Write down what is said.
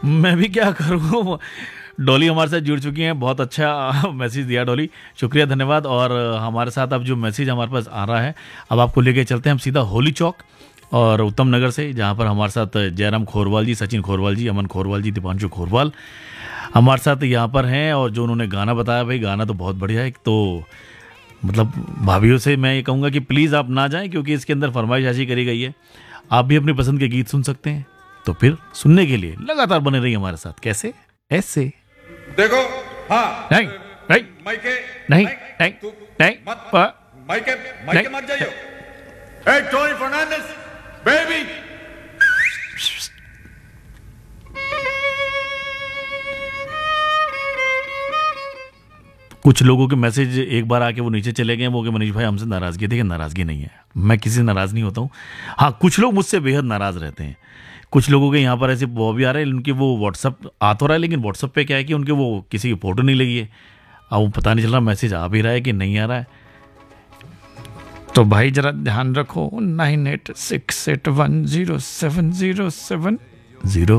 मैं भी क्या करूँ। डॉली हमारे साथ जुड़ चुकी हैं, बहुत अच्छा मैसेज दिया डॉली, शुक्रिया, धन्यवाद। और हमारे साथ अब जो मैसेज हमारे पास आ रहा है, अब आपको लेके चलते हैं हम सीधा होली चौक और उत्तम नगर से, जहाँ पर हमारे साथ जयराम खोरवाल जी, सचिन खोरवाल जी, अमन खोरवाल जी, दीपांशु खोरवाल हमारे साथ यहाँ पर हैं। और जो उन्होंने गाना बताया, भाई गाना तो बहुत बढ़िया है। तो मतलब भाभीियों से मैं ये कहूँगा कि प्लीज़ आप ना जाएं, क्योंकि इसके अंदर फरमाइश ऐसी करी गई है। आप भी अपनी पसंद के गीत सुन सकते हैं, तो फिर सुनने के लिए लगातार बने रहिए हमारे साथ। कैसे? ऐसे देखो। हाँ नहीं नहीं माइके नहीं नहीं तू नहीं मत माइके माइके मत जाइयो। ए टोनी फर्नांडिस बेबी। कुछ लोगों के मैसेज एक बार आके वो नीचे चले गए, वो कि मनीष भाई हमसे नाराज़गी। देखिए नाराज़गी नहीं है, मैं किसी से नाराज़ नहीं होता हूँ। हाँ, कुछ लोग मुझसे बेहद नाराज़ रहते हैं। कुछ लोगों के यहाँ पर ऐसे वो भी आ रहे हैं, उनके वो व्हाट्सअप आ तो रहा है, लेकिन व्हाट्सअप पे क्या है कि उनके वो किसी की फ़ोटो नहीं लगी है। अब वो पता नहीं चल रहा मैसेज आ भी रहा है कि नहीं आ रहा है। तो भाई ज़रा ध्यान रखो, 9868107070